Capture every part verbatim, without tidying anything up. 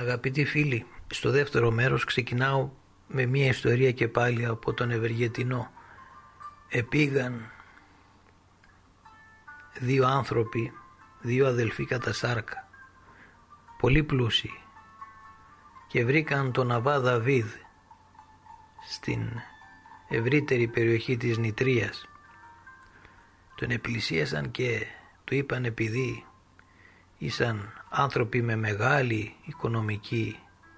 Αγαπητοί φίλοι, στο δεύτερο μέρος ξεκινάω με μια ιστορία και πάλι από τον Ευεργετινό. Επήγαν δύο άνθρωποι, δύο αδελφοί κατά σάρκα, πολύ πλούσιοι, και βρήκαν τον Αβά Δαβίδ στην ευρύτερη περιοχή της Νητρίας. Τον επλησίασαν και του είπαν, επειδή ήσαν άνθρωποι με μεγάλη οικονομική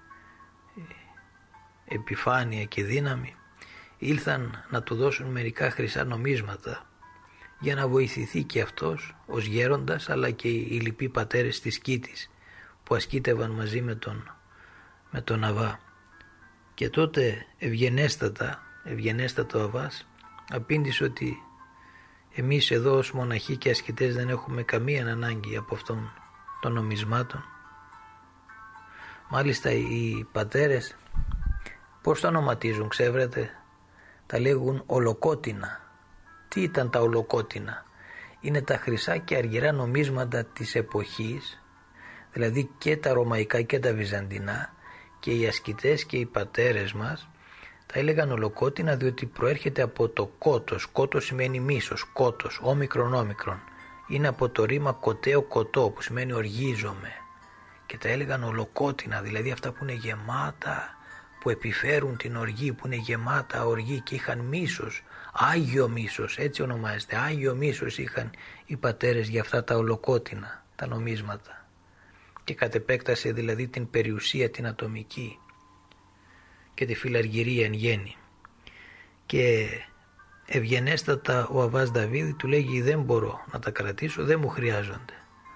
επιφάνεια και δύναμη, ήλθαν να του δώσουν μερικά χρυσά νομίσματα για να βοηθηθεί και αυτός ως γέροντας, αλλά και οι λοιποί πατέρες της Κήτης που ασκήτευαν μαζί με τον, με τον Αβά. Και τότε ευγενέστατα, ευγενέστατο Αβάς απήντησε ότι εμείς εδώ ως μοναχοί και ασκητές δεν έχουμε καμία ανάγκη από αυτόν των νομισμάτων. Μάλιστα οι πατέρες, πώς τα ονοματίζουν ξέρετε, τα λέγουν ολοκότινα. Τι ήταν τα ολοκότινα? Είναι τα χρυσά και αργυρά νομίσματα της εποχής, δηλαδή και τα ρωμαϊκά και τα βυζαντινά, και οι ασκητές και οι πατέρες μας τα έλεγαν ολοκότινα διότι προέρχεται από το κότος. Κότος σημαίνει μίσος, κότος, όμικρον όμικρον. Είναι από το ρήμα κοτέο κοτό που σημαίνει οργίζομαι, και τα έλεγαν ολοκότινα, δηλαδή αυτά που είναι γεμάτα, που επιφέρουν την οργή, που είναι γεμάτα οργή και είχαν μίσος, άγιο μίσος, έτσι ονομάζεται, άγιο μίσος είχαν οι πατέρες για αυτά τα ολοκότινα, τα νομίσματα, και κατ' επέκταση δηλαδή την περιουσία την ατομική και τη φιλαργυρία εν γέννη. Και ευγενέστατα ο Αβάς Δαβίδ του λέγει, δεν μπορώ να τα κρατήσω, δεν μου χρειάζονται.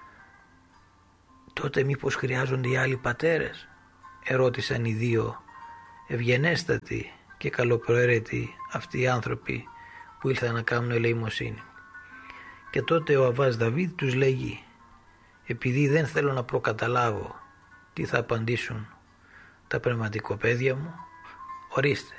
Τότε μήπως χρειάζονται οι άλλοι πατέρες? Ερώτησαν οι δύο ευγενέστατοι και καλοπροαίρετοι αυτοί οι άνθρωποι που ήλθαν να κάνουν ελεημοσύνη. Και τότε ο Αβάς Δαβίδ τους λέγει, επειδή δεν θέλω να προκαταλάβω τι θα απαντήσουν τα πνευματικοπαίδια μου, ορίστε,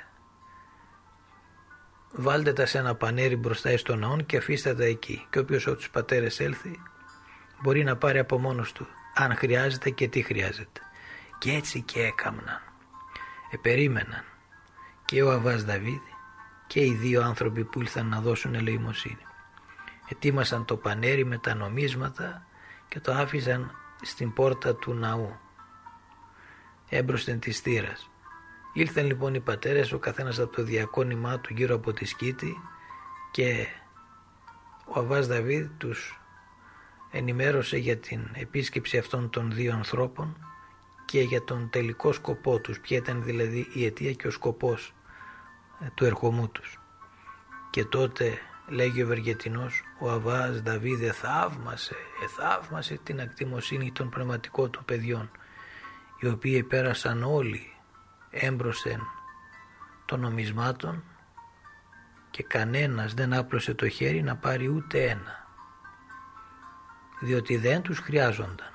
βάλτε τα σε ένα πανέρι μπροστά στον ναόν και αφήστε τα εκεί, και όποιος από τους πατέρες έλθει μπορεί να πάρει από μόνος του αν χρειάζεται και τι χρειάζεται. Και έτσι και έκαμναν. Επερίμεναν και ο Αβάς Δαβίδ και οι δύο άνθρωποι που ήλθαν να δώσουν ελεημοσύνη. Ετοίμασαν το πανέρι με τα νομίσματα και το άφησαν στην πόρτα του ναού, έμπροσθεν της θύρας. Ήλθαν λοιπόν οι πατέρες, ο καθένας από το διακόνημά του γύρω από τη σκήτη, και ο Αβάς Δαβίδ τους ενημέρωσε για την επίσκεψη αυτών των δύο ανθρώπων και για τον τελικό σκοπό τους, ποια ήταν δηλαδή η αιτία και ο σκοπός του ερχομού τους. Και τότε, λέγει ο Ευεργετινός, ο Αβάς Δαβίδ εθαύμασε, εθαύμασε την ακτιμοσύνη των πνευματικών του παιδιών, οι οποίοι πέρασαν όλοι έμπροσθεν των νομισμάτων και κανένας δεν άπλωσε το χέρι να πάρει ούτε ένα, διότι δεν τους χρειάζονταν.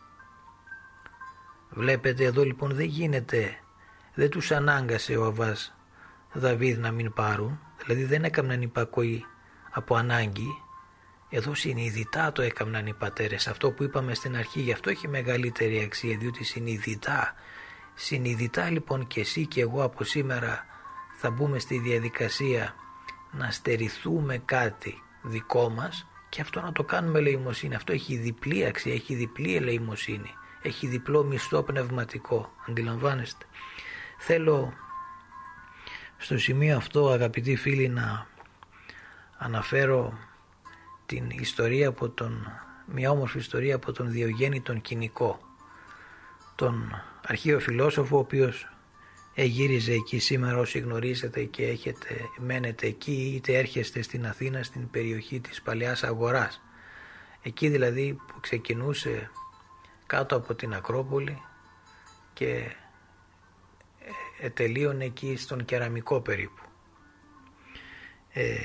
Βλέπετε εδώ λοιπόν δεν γίνεται, δεν τους ανάγκασε ο Αβάς Δαβίδ να μην πάρουν, δηλαδή δεν έκαναν υπακοή από ανάγκη. Εδώ συνειδητά το έκαναν οι πατέρες, αυτό που είπαμε στην αρχή, γι' αυτό έχει μεγαλύτερη αξία, διότι συνειδητά, συνειδητά λοιπόν και εσύ και εγώ από σήμερα θα μπούμε στη διαδικασία να στερηθούμε κάτι δικό μας, και αυτό να το κάνουμε ελεημοσύνη. Αυτό έχει διπλή αξία, έχει διπλή ελεημοσύνη, έχει διπλό μισθό πνευματικό, αντιλαμβάνεστε. Θέλω στο σημείο αυτό, αγαπητοί φίλοι, να αναφέρω την ιστορία από τον, μια όμορφη ιστορία από τον Διογέννη τον Κοινικό, τον αρχαίο φιλόσοφο, ο οποίος εγύριζε εκεί σήμερα, όσοι γνωρίζετε και έχετε, μένετε εκεί, είτε έρχεστε στην Αθήνα, στην περιοχή της Παλαιάς Αγοράς, εκεί δηλαδή που ξεκινούσε κάτω από την Ακρόπολη και τελείωνε εκεί στον Κεραμικό περίπου. Ε,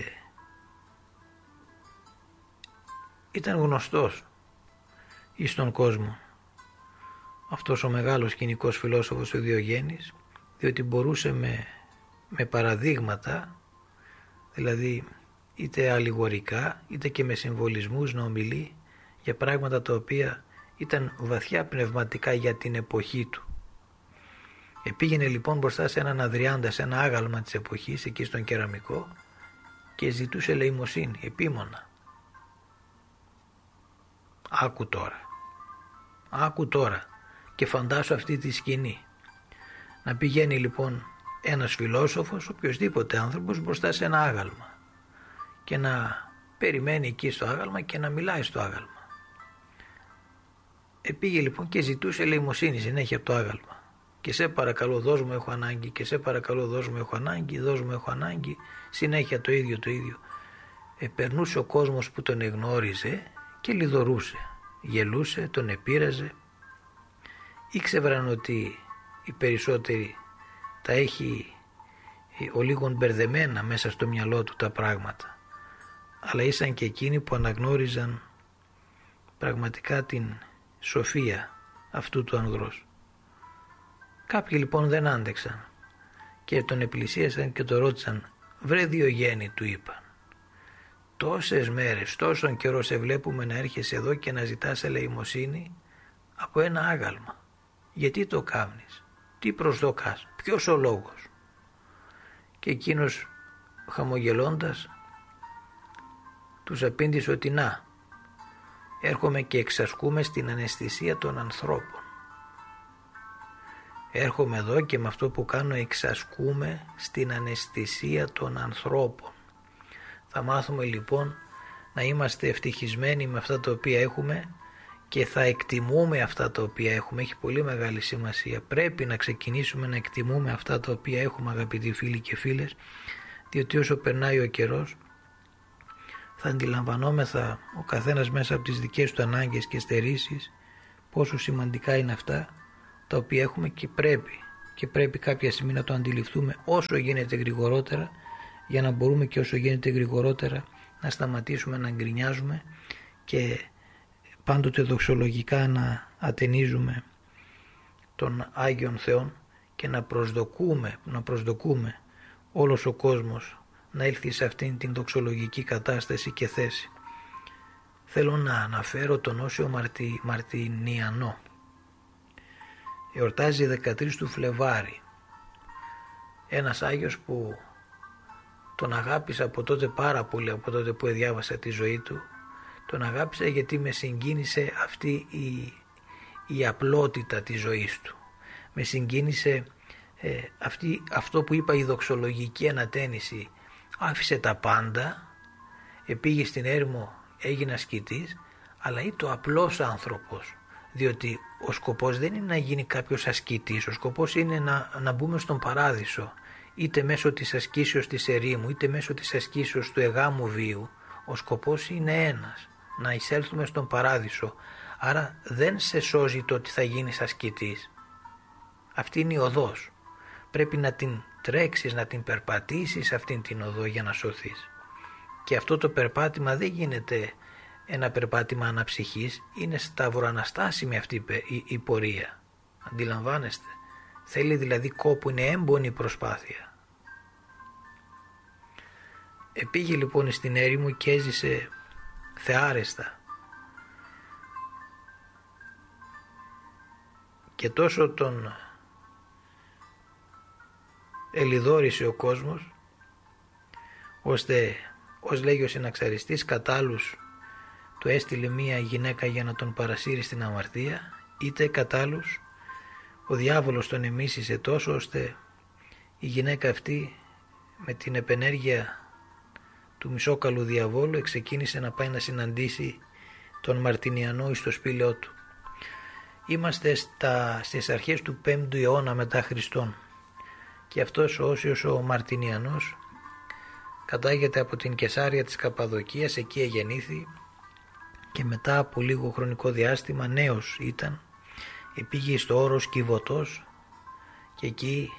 ήταν γνωστός εις τον κόσμο αυτός ο μεγάλος κοινικός φιλόσοφος ο Διογέννης, διότι μπορούσε με, με παραδείγματα, δηλαδή είτε αλληγορικά είτε και με συμβολισμούς, να ομιλεί για πράγματα τα οποία ήταν βαθιά πνευματικά για την εποχή του. Επήγαινε λοιπόν μπροστά σε έναν αδριάντα, σε ένα άγαλμα της εποχής, εκεί στον κεραμικό, και ζητούσε ελεημοσύνη, επίμονα. Άκου τώρα, άκου τώρα και φαντάσου αυτή τη σκηνή. Να πηγαίνει λοιπόν ένας φιλόσοφος, οποιοσδήποτε άνθρωπος, μπροστά σε ένα άγαλμα και να περιμένει εκεί στο άγαλμα και να μιλάει στο άγαλμα. Επήγε λοιπόν και ζητούσε ελεημοσύνη συνέχεια από το άγαλμα. Και σε παρακαλώ δώσ' μου, έχω ανάγκη, και σε παρακαλώ δώσ' μου, έχω ανάγκη, δώσ' μου, έχω ανάγκη, συνέχεια το ίδιο το ίδιο. Ε, περνούσε ο κόσμος που τον εγνώριζε και λιδωρούσε, γελούσε, τον επήραζε. Ήξεραν ότι οι περισσότεροι τα έχει ο λίγον μπερδεμένα μέσα στο μυαλό του τα πράγματα, αλλά ήσαν και εκείνοι που αναγνώριζαν πραγματικά την σοφία αυτού του ανδρός. Κάποιοι λοιπόν δεν άντεξαν και τον επλησίασαν και τον ρώτησαν, βρε Διογέννη, του είπαν, τόσες μέρες, τόσον καιρό σε βλέπουμε να έρχεσαι εδώ και να ζητάς ελεημοσύνη από ένα άγαλμα. Γιατί το κάνεις, τι προσδοκάς, ποιος ο λόγος? Και εκείνος χαμογελώντας τους απήντησε ότι να, έρχομαι και εξασκούμε στην αναισθησία των ανθρώπων. Έρχομαι εδώ και με αυτό που κάνω εξασκούμε στην αναισθησία των ανθρώπων. Θα μάθουμε λοιπόν να είμαστε ευτυχισμένοι με αυτά τα οποία έχουμε και θα εκτιμούμε αυτά τα οποία έχουμε. Έχει πολύ μεγάλη σημασία. Πρέπει να ξεκινήσουμε να εκτιμούμε αυτά τα οποία έχουμε, αγαπητοί φίλοι και φίλες, διότι όσο περνάει ο καιρός θα αντιλαμβανόμεθα ο καθένας μέσα από τις δικές του ανάγκες και στερήσεις πόσο σημαντικά είναι αυτά τα οποία έχουμε, και πρέπει και πρέπει κάποια στιγμή να το αντιληφθούμε όσο γίνεται γρηγορότερα, για να μπορούμε και όσο γίνεται γρηγορότερα να σταματήσουμε να γκρινιάζουμε και πάντοτε δοξολογικά να ατενίζουμε τον Άγιον Θεόν και να προσδοκούμε, να προσδοκούμε όλος ο κόσμος να έλθει σε αυτήν την δοξολογική κατάσταση και θέση. Θέλω να αναφέρω τον Όσιο Μαρτι, Μαρτινιανό. Εορτάζει δεκατρείς του Φλεβάρι. Ένας Άγιος που τον αγάπησα από τότε πάρα πολύ, από τότε που διάβασα τη ζωή του. Τον αγάπησα γιατί με συγκίνησε αυτή η, η απλότητα της ζωής του. Με συγκίνησε ε, αυτή, αυτό που είπα, η δοξολογική ανατένιση. Άφησε τα πάντα, επήγε στην έρημο, έγινε ασκητής, αλλά ήταν ο απλός άνθρωπος. Διότι ο σκοπός δεν είναι να γίνει κάποιος ασκητής, ο σκοπός είναι να, να μπούμε στον παράδεισο, είτε μέσω της ασκήσεως της ερήμου, είτε μέσω της ασκήσεως του εγάμου βίου. Ο σκοπός είναι ένας, να εισέλθουμε στον παράδεισο. Άρα δεν σε σώζει το ότι θα γίνεις ασκητής. Αυτή είναι η οδός. Πρέπει να την τρέξεις, να την περπατήσεις αυτήν την οδό για να σωθείς. Και αυτό το περπάτημα δεν γίνεται ένα περπάτημα αναψυχής, είναι σταυροαναστάσιμη αυτή η, η πορεία. Αντιλαμβάνεστε. Θέλει δηλαδή κόπο, είναι έμπονη προσπάθεια. Επήγε λοιπόν στην έρημο και έζησε θεάρεστα. Και τόσο τον ελιδόρισε ο κόσμος, ώστε, ως λέγει ο συναξαριστής, κατ' άλλους του έστειλε μία γυναίκα για να τον παρασύρει στην αμαρτία, είτε κατ' άλλους ο διάβολος τον εμίσησε τόσο, ώστε η γυναίκα αυτή με την επενέργεια του μισόκαλου διαβόλου εξεκίνησε να πάει να συναντήσει τον Μαρτινιανό εις το σπήλαιό του. Είμαστε στα, στις αρχές του πέμπτου αιώνα μετά Χριστόν, και αυτός ο Όσιος ο Μαρτινιανός κατάγεται από την Κεσάρια της Καπαδοκίας, εκεί εγεννήθη, και μετά από λίγο χρονικό διάστημα, νέος ήταν, επήγε στο όρος Κιβωτός και εκεί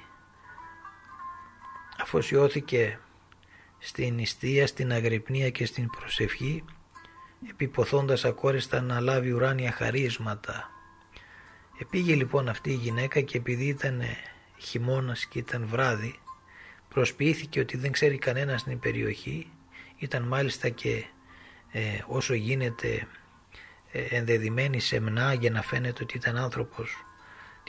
αφοσιώθηκε στην νηστεία, στην αγρυπνία και στην προσευχή, επιποθώντας ακόριστα να λάβει ουράνια χαρίσματα. Επήγε λοιπόν αυτή η γυναίκα και επειδή ήταν χειμώνας και ήταν βράδυ, προσποιήθηκε ότι δεν ξέρει κανένα στην περιοχή, ήταν μάλιστα και ε, όσο γίνεται ε, ενδεδειμένη σεμνά για να φαίνεται ότι ήταν άνθρωπος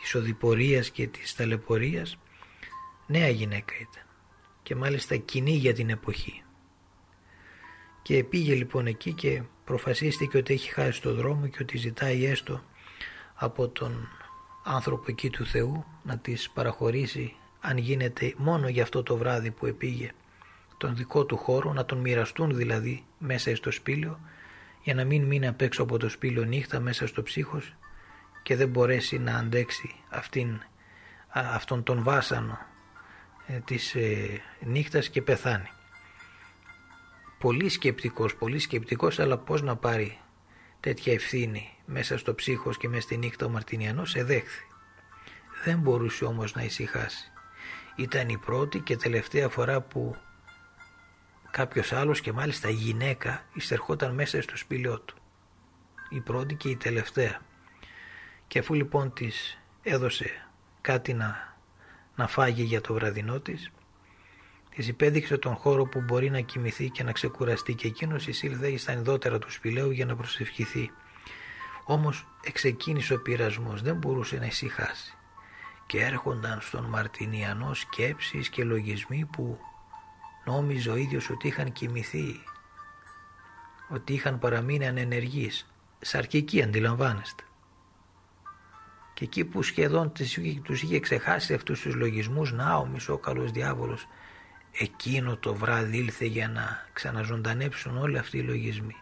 της οδηπορίας και της ταλαιπωρίας, νέα γυναίκα ήταν και μάλιστα κοινή για την εποχή. Και πήγε λοιπόν εκεί και προφασίστηκε ότι έχει χάσει το δρόμο και ότι ζητάει έστω από τον άνθρωπο εκεί του Θεού να της παραχωρήσει, αν γίνεται μόνο για αυτό το βράδυ που επήγε, τον δικό του χώρο, να τον μοιραστούν δηλαδή μέσα στο σπήλαιο, για να μην μείνει απ' έξω από το σπήλαιο νύχτα μέσα στο ψύχος και δεν μπορέσει να αντέξει αυτήν, αυτόν τον βάσανο ε, της ε, νύχτας και πεθάνει. Πολύ σκεπτικός, πολύ σκεπτικός, αλλά πώς να πάρει τέτοια ευθύνη μέσα στο ψύχος και μέσα στη νύχτα ο Μαρτινιανός εδέχθη. Δεν μπορούσε όμως να ησυχάσει. Ήταν η πρώτη και τελευταία φορά που κάποιος άλλος και μάλιστα γυναίκα εισερχόταν μέσα στο σπήλαιό του. Η πρώτη και η τελευταία. Και αφού λοιπόν της έδωσε κάτι να, να φάγει για το βραδινό της, της υπέδειξε τον χώρο που μπορεί να κοιμηθεί και να ξεκουραστεί και εκείνος εισήλθε στα ενδότερα του σπηλαίου για να προσευχηθεί. Όμως εξεκίνησε ο πειρασμός, δεν μπορούσε να ησυχάσει και έρχονταν στον Μαρτινιανό σκέψεις και λογισμοί που νόμιζε ο ίδιος ότι είχαν κοιμηθεί, ότι είχαν παραμείνει ανενεργείς, σαρκικοί, αντιλαμβάνεστε. Και εκεί που σχεδόν τους είχε ξεχάσει αυτούς τους λογισμούς, να ο μισόκαλος διάβολος εκείνο το βράδυ ήλθε για να ξαναζωντανέψουν όλοι αυτοί οι λογισμοί.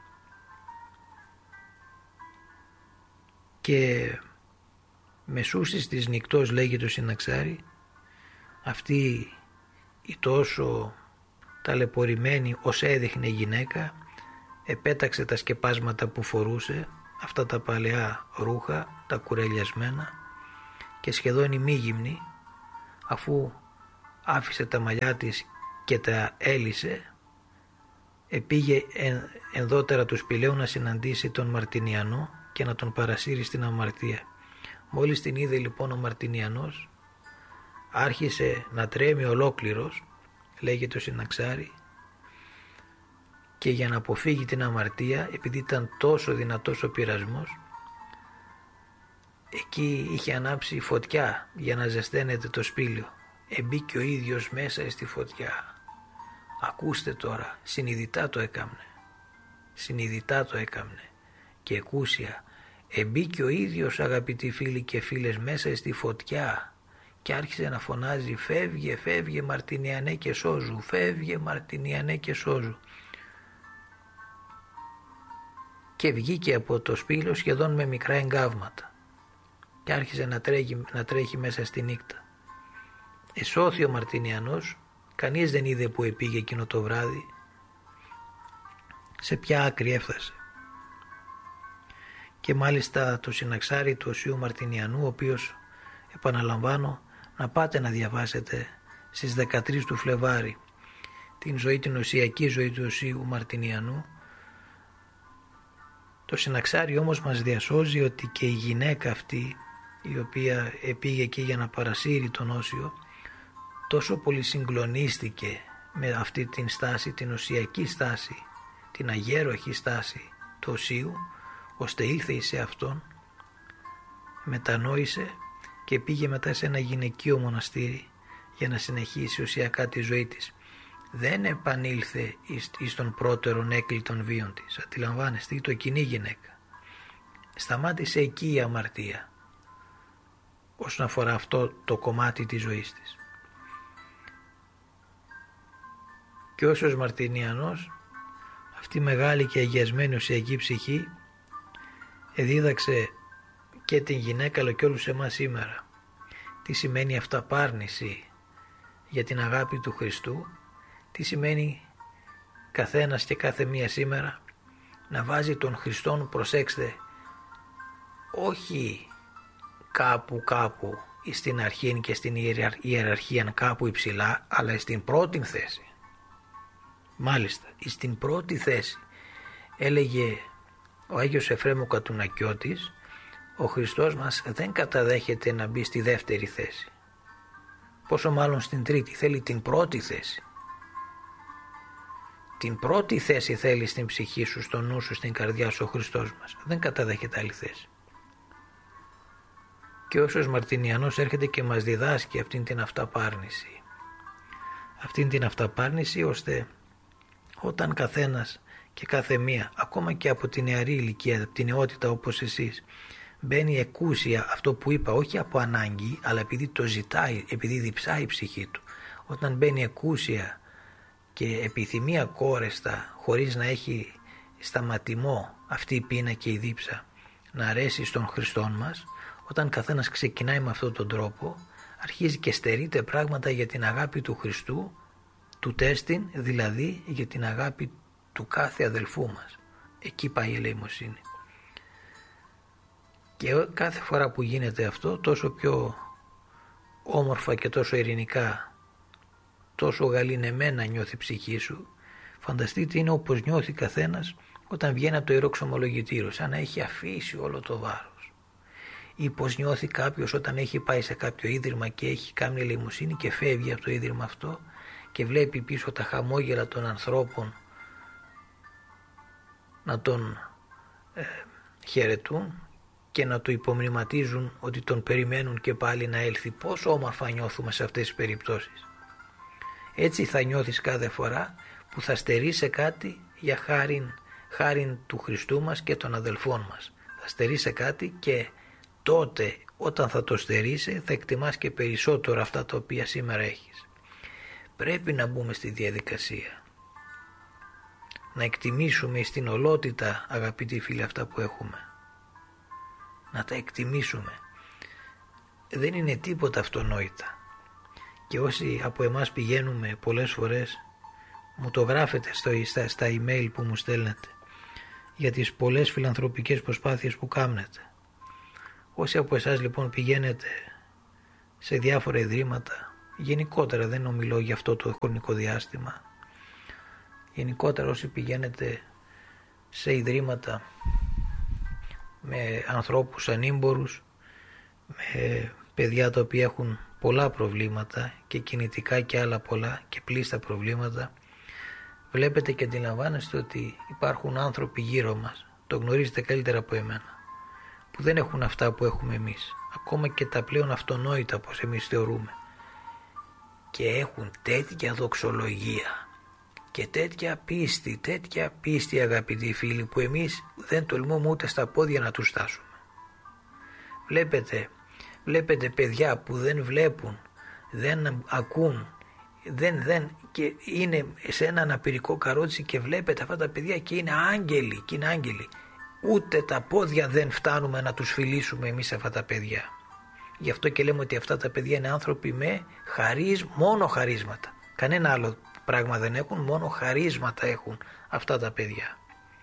Και μεσούσης της νυκτός, λέγει το Συναξάρι, αυτή η τόσο ταλαιπωρημένη ως έδειχνε γυναίκα επέταξε τα σκεπάσματα που φορούσε, αυτά τα παλαιά ρούχα, τα κουρελιασμένα, και σχεδόν ημίγυμνη, αφού άφησε τα μαλλιά της και τα έλυσε, επήγε ενδότερα του σπηλαίου να συναντήσει τον Μαρτινιανό και να τον παρασύρει στην αμαρτία. Μόλις την είδε λοιπόν ο Μαρτινιανός, άρχισε να τρέμει ολόκληρος, λέγει το Συναξάρι, και για να αποφύγει την αμαρτία, επειδή ήταν τόσο δυνατός ο πειρασμός, εκεί είχε ανάψει φωτιά για να ζεσταίνεται το σπήλαιο. Εμπήκε ο ίδιος μέσα στη φωτιά. Ακούστε τώρα, συνειδητά το έκαμνε. Συνειδητά το έκαμνε. Και εκούσια, εμπήκε ο ίδιος, αγαπητοί φίλοι και φίλες, μέσα στη φωτιά και άρχισε να φωνάζει, φεύγε, φεύγε Μαρτινιανέ και σώζου, φεύγε Μαρτινιανέ και σώζου. Και βγήκε από το σπήλαιο σχεδόν με μικρά εγκάβματα και άρχισε να τρέχει, να τρέχει μέσα στη νύχτα. Εσώθη ο Μαρτινιανός, κανείς δεν είδε που επήγε εκείνο το βράδυ, σε ποια άκρη έφτασε. Και μάλιστα το Συναξάρι του Οσίου Μαρτινιανού, ο οποίος, επαναλαμβάνω, να πάτε να διαβάσετε στις δεκατρείς του Φλεβάρι την ζωή, την οσιακή ζωή του Οσίου Μαρτινιανού. Το Συναξάρι όμως μας διασώζει ότι και η γυναίκα αυτή, η οποία επήγε εκεί για να παρασύρει τον Όσιο, τόσο πολύ συγκλονίστηκε με αυτή την στάση, την οσιακή στάση, την αγέροχη στάση του Οσίου, ώστε ήλθε σε αυτόν, μετανόησε και πήγε μετά σε ένα γυναικείο μοναστήρι για να συνεχίσει οσιακά τη ζωή της. Δεν επανήλθε εις, εις τον πρώτερον έκλειτον βίον της. Αντιλαμβάνεστε, το κοινή γυναίκα. Σταμάτησε εκεί η αμαρτία όσον αφορά αυτό το κομμάτι της ζωής της. Και όσος Μαρτινιανός, αυτή η μεγάλη και αγιασμένη οσιακή ψυχή, εδίδαξε και την γυναίκα αλλά και όλους εμάς σήμερα τι σημαίνει αυταπάρνηση για την αγάπη του Χριστού, τι σημαίνει καθένας και κάθε μία σήμερα να βάζει τον Χριστόν, προσέξτε, όχι κάπου κάπου στην αρχή και στην ιεραρχία κάπου υψηλά, αλλά στην πρώτη θέση. Μάλιστα, στην πρώτη θέση. Έλεγε ο Άγιος Εφραίμ ο Κατουνακιώτης, ο Χριστός μας δεν καταδέχεται να μπει στη δεύτερη θέση. Πόσο μάλλον στην τρίτη, θέλει την πρώτη θέση. Την πρώτη θέση θέλει στην ψυχή σου, στο νου σου, στην καρδιά σου ο Χριστός μας. Δεν καταδέχεται άλλη θέση. και όσος Μαρτινιανός έρχεται και μας διδάσκει αυτήν την αυταπάρνηση. Αυτήν την αυταπάρνηση ώστε όταν καθένας και κάθε μία, ακόμα και από την νεαρή ηλικία, από την νεότητα όπως εσείς, μπαίνει εκούσια αυτό που είπα, όχι από ανάγκη, αλλά επειδή το ζητάει, επειδή διψάει η ψυχή του, όταν μπαίνει εκούσια και επιθυμία κόρεστα, χωρίς να έχει σταματημό αυτή η πείνα και η δίψα να αρέσει στον Χριστόν μας, όταν καθένας ξεκινάει με αυτόν τον τρόπο, αρχίζει και στερείται πράγματα για την αγάπη του Χριστού, του τέστην, δηλαδή για την αγάπη του κάθε αδελφού μας. Εκεί πάει η ελεημοσύνη. Και κάθε φορά που γίνεται αυτό, τόσο πιο όμορφα και τόσο ειρηνικά, τόσο γαληνεμένα νιώθει η ψυχή σου. Φανταστείτε, είναι όπως νιώθει καθένας όταν βγαίνει από το Ιερό Ξομολογητήριο, σαν να έχει αφήσει όλο το βάρος. Ή πως νιώθει κάποιος όταν έχει πάει σε κάποιο ίδρυμα και έχει κάνει ελεημοσύνη και φεύγει από το ίδρυμα αυτό και βλέπει πίσω τα χαμόγελα των ανθρώπων να τον ε, χαιρετούν και να του υπομνηματίζουν ότι τον περιμένουν και πάλι να έλθει. Πόσο όμορφα νιώθουμε σε αυτές τις περιπτώσεις. Έτσι θα νιώθεις κάθε φορά που θα στερείσαι κάτι για χάριν, χάριν του Χριστού μας και των αδελφών μας. Θα στερείσαι κάτι και τότε όταν θα το στερείσαι θα εκτιμάς και περισσότερο αυτά τα οποία σήμερα έχεις. Πρέπει να μπούμε στη διαδικασία. Να εκτιμήσουμε στην ολότητα, αγαπητοί φίλοι, αυτά που έχουμε. Να τα εκτιμήσουμε. Δεν είναι τίποτα αυτονόητα. Και όσοι από εμάς πηγαίνουμε πολλές φορές, μου το γράφετε στο, στα, στα email που μου στέλνετε για τις πολλές φιλανθρωπικές προσπάθειες που κάνετε. Όσοι από εσάς λοιπόν πηγαίνετε σε διάφορα ιδρύματα, γενικότερα δεν ομιλώ για αυτό το χρονικό διάστημα, γενικότερα όσοι πηγαίνετε σε ιδρύματα με ανθρώπους ανήμπορους, με παιδιά τα οποία έχουν πολλά προβλήματα και κινητικά και άλλα πολλά και πλήστα προβλήματα, βλέπετε και αντιλαμβάνεστε ότι υπάρχουν άνθρωποι γύρω μας, το γνωρίζετε καλύτερα από εμένα, που δεν έχουν αυτά που έχουμε εμείς, ακόμα και τα πλέον αυτονόητα όπως εμείς θεωρούμε, και έχουν τέτοια δοξολογία και τέτοια πίστη, τέτοια πίστη αγαπητοί φίλοι, που εμείς δεν τολμούμε ούτε στα πόδια να τους στάσουμε. Βλέπετε, βλέπετε παιδιά που δεν βλέπουν, δεν ακούν, δεν, δεν, και είναι σε ένα αναπηρικό καρότσι και βλέπετε αυτά τα παιδιά και είναι άγγελοι, και είναι άγγελοι. Ούτε τα πόδια δεν φτάνουμε να τους φιλήσουμε εμείς αυτά τα παιδιά. Γι' αυτό και λέμε ότι αυτά τα παιδιά είναι άνθρωποι με χαρίσ, μόνο χαρίσματα. Κανένα άλλο πράγμα δεν έχουν, μόνο χαρίσματα έχουν αυτά τα παιδιά.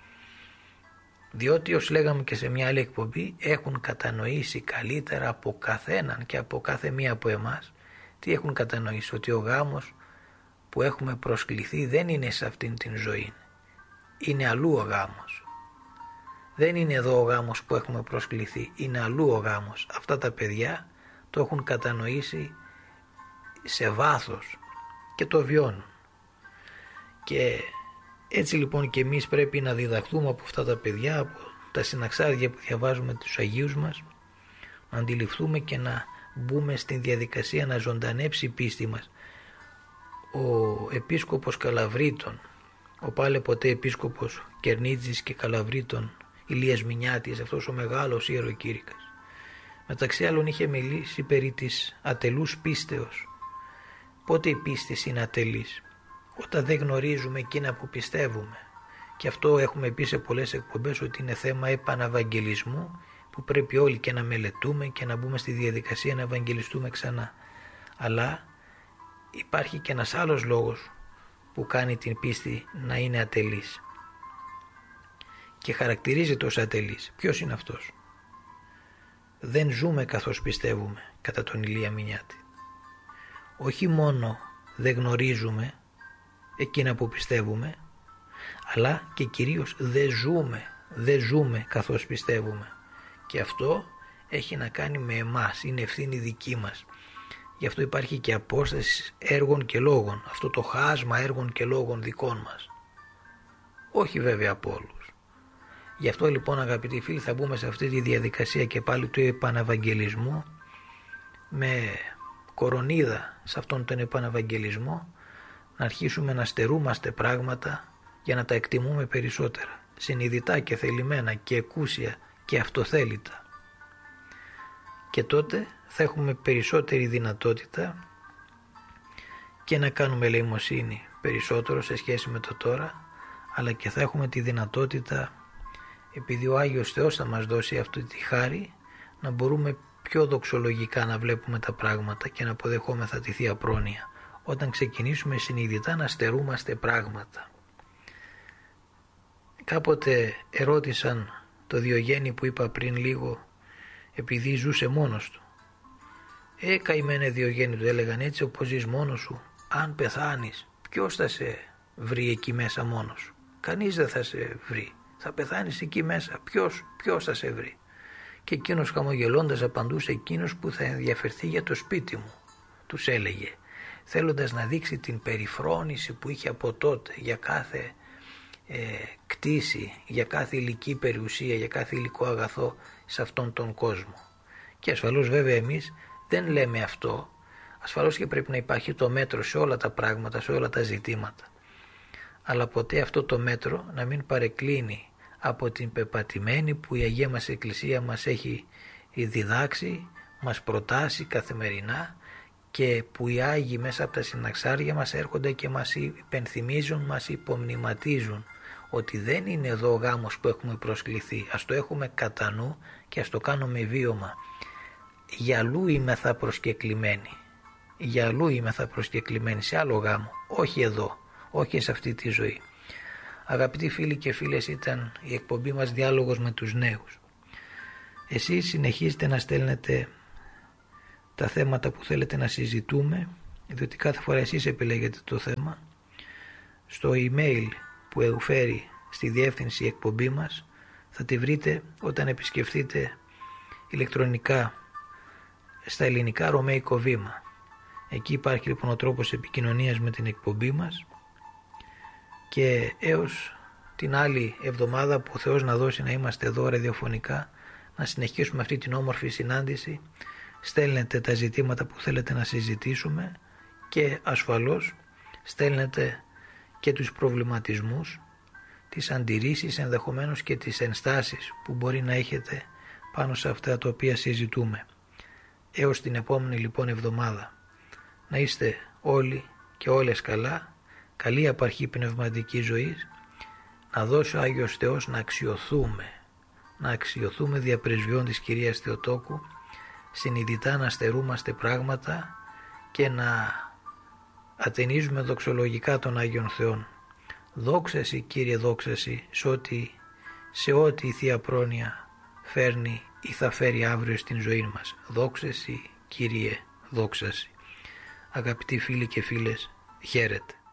Διότι, ως λέγαμε και σε μια άλλη εκπομπή, έχουν κατανοήσει καλύτερα από καθέναν και από κάθε μία από εμάς. Τι έχουν κατανοήσει? Ότι ο γάμος που έχουμε προσκληθεί δεν είναι σε αυτήν την ζωή. Είναι αλλού ο γάμος. Δεν είναι εδώ ο γάμος που έχουμε προσκληθεί, είναι αλλού ο γάμος. Αυτά τα παιδιά το έχουν κατανοήσει σε βάθος και το βιώνουν. Και έτσι λοιπόν και εμείς πρέπει να διδαχθούμε από αυτά τα παιδιά, από τα συναξάρια που διαβάζουμε τους Αγίους μας, να αντιληφθούμε και να μπούμε στην διαδικασία να ζωντανέψει η πίστη μας. Ο επίσκοπος Καλαβρίτων, ο πάλε ποτέ επίσκοπος Κερνίτζης και Καλαβρίτων, Ηλίας Μινιάτης, αυτός ο μεγάλος ιεροκήρυκας, μεταξύ άλλων είχε μιλήσει περί της ατελούς πίστεως. Πότε η πίστη είναι ατελής? Όταν δεν γνωρίζουμε εκείνα που πιστεύουμε. Και αυτό έχουμε πει σε πολλές εκπομπές, ότι είναι θέμα επαναβαγγελισμού, που πρέπει όλοι και να μελετούμε και να μπούμε στη διαδικασία να ευαγγελιστούμε ξανά. Αλλά υπάρχει και ένας άλλος λόγος που κάνει την πίστη να είναι ατελής και χαρακτηρίζεται ως ατελής. Ποιος είναι αυτός? Δεν ζούμε καθώς πιστεύουμε, κατά τον Ηλία Μινιάτη. Όχι μόνο δεν γνωρίζουμε εκείνα που πιστεύουμε, αλλά και κυρίως δεν ζούμε, δεν ζούμε καθώς πιστεύουμε. Και αυτό έχει να κάνει με εμάς, είναι ευθύνη δική μας. Γι' αυτό υπάρχει και απόσταση έργων και λόγων, αυτό το χάσμα έργων και λόγων δικών μας. Όχι βέβαια από όλους. Γι' αυτό λοιπόν αγαπητοί φίλοι θα μπούμε σε αυτή τη διαδικασία και πάλι του επαναβαγγελισμού, με κορονίδα σε αυτόν τον επαναβαγγελισμό να αρχίσουμε να στερούμαστε πράγματα για να τα εκτιμούμε περισσότερα, συνειδητά και θελημένα και εκούσια και αυτοθέλητα. Και τότε θα έχουμε περισσότερη δυνατότητα και να κάνουμε ελεημοσύνη περισσότερο σε σχέση με το τώρα, αλλά και θα έχουμε τη δυνατότητα, επειδή ο Άγιος Θεός θα μας δώσει αυτή τη χάρη, να μπορούμε πιο δοξολογικά να βλέπουμε τα πράγματα και να αποδεχόμεθα τη Θεία Πρόνοια, όταν ξεκινήσουμε συνειδητά να στερούμαστε πράγματα. Κάποτε ερώτησαν το Διογέννη που είπα πριν λίγο, επειδή ζούσε μόνος του. «Ε, καημένε Διογέννη», του έλεγαν έτσι, «όπως ζεις μόνος σου, αν πεθάνεις, ποιος θα σε βρει εκεί μέσα μόνος σου? Κανείς δεν θα σε βρει, θα πεθάνεις εκεί μέσα, ποιος, ποιος θα σε βρει?» Και εκείνος χαμογελώντας απαντούσε, «Εκείνος που θα ενδιαφερθεί για το σπίτι μου», τους έλεγε, θέλοντας να δείξει την περιφρόνηση που είχε από τότε για κάθε ε, κτήση, για κάθε υλική περιουσία, για κάθε υλικό αγαθό σε αυτόν τον κόσμο. Και ασφαλώς βέβαια εμείς δεν λέμε αυτό, ασφαλώς και πρέπει να υπάρχει το μέτρο σε όλα τα πράγματα, σε όλα τα ζητήματα, αλλά ποτέ αυτό το μέτρο να μην παρεκκλίνει από την πεπατημένη που η Αγία μας Εκκλησία μας έχει διδάξει, μας προτάσει καθημερινά, και που οι Άγιοι μέσα από τα συναξάρια μας έρχονται και μας υπενθυμίζουν, μας υπομνηματίζουν ότι δεν είναι εδώ ο γάμος που έχουμε προσκληθεί, ας το έχουμε κατά νου και ας το κάνουμε βίωμα. Για αλλού είμαι θα προσκεκλημένοι, για αλλού είμαι θα προσκεκλημένοι, σε άλλο γάμο, όχι εδώ, όχι σε αυτή τη ζωή. Αγαπητοί φίλοι και φίλες, ήταν η εκπομπή μας Διάλογος με τους Νέους. Εσείς συνεχίζετε να στέλνετε τα θέματα που θέλετε να συζητούμε, διότι κάθε φορά εσείς επιλέγετε το θέμα. Στο email που εφέρει στη διεύθυνση η εκπομπή μας θα τη βρείτε όταν επισκεφτείτε ηλεκτρονικά στα ελληνικά Ρωμαϊκό Βήμα. Εκεί υπάρχει λοιπόν ο τρόπος επικοινωνίας με την εκπομπή μας, και έως την άλλη εβδομάδα που ο Θεός να δώσει να είμαστε εδώ ραδιοφωνικά, να συνεχίσουμε αυτή την όμορφη συνάντηση, στέλνετε τα ζητήματα που θέλετε να συζητήσουμε και ασφαλώς στέλνετε και τους προβληματισμούς, τις αντιρρήσεις, ενδεχομένως και τις ενστάσεις που μπορεί να έχετε πάνω σε αυτά τα οποία συζητούμε. Έως την επόμενη λοιπόν εβδομάδα να είστε όλοι και όλες καλά, καλή απαρχή πνευματικής ζωής, να δώσει ο Άγιος Θεός να αξιωθούμε, να αξιωθούμε δια πρεσβειών της Κυρίας Θεοτόκου, συνειδητά να στερούμαστε πράγματα και να ατενίζουμε δοξολογικά τον Άγιον Θεόν. Δόξα Συ, Κύριε, δόξα Συ, σε ό,τι, σε ό,τι η Θεία Πρόνοια φέρνει ή θα φέρει αύριο στην ζωή μας. Δόξα Συ, Κύριε, δόξα Συ. Αγαπητοί φίλοι και φίλες, χαίρετε.